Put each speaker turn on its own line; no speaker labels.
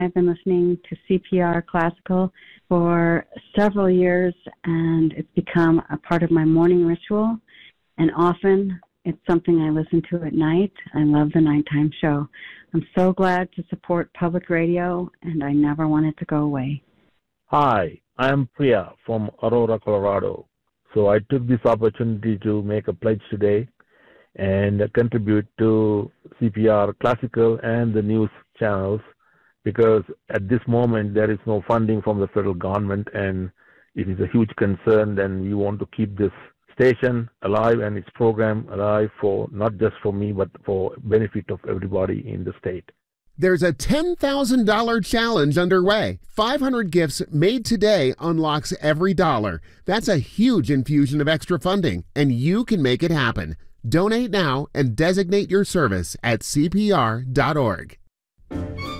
I've been listening to CPR Classical for several years, and it's become a part of my morning ritual. And often it's something I listen to at night. I love the nighttime show. I'm so glad to support public radio, and I never want it to go away.
Hi, I'm Priya from Aurora, Colorado. So I took this opportunity to make a pledge today and contribute to CPR Classical and the news channels, because at this moment there is no funding from the federal government, and it is a huge concern. And we want to keep this station alive and its program alive, for not just for me but for benefit of everybody in the state.
There's a $10,000 challenge underway. 500 gifts made today unlocks every dollar. That's a huge infusion of extra funding, and you can make it happen. Donate now and designate your service at CPR.org.